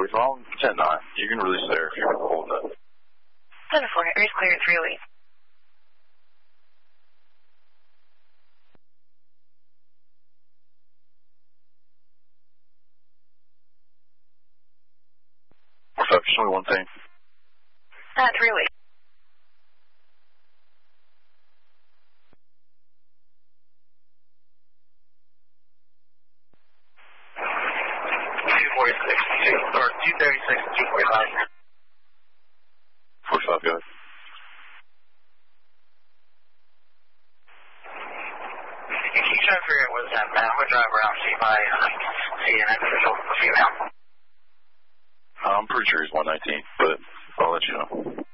we found 10-9. You can release there if you're holding it. 10-4, area's clear at 308. What's up? Just only one thing. 308. Or 236, 245. 45, go ahead. Can you try to figure out what's happening? I'm going to drive around, see if I see an official female. I'm pretty sure he's 119, but I'll let you know.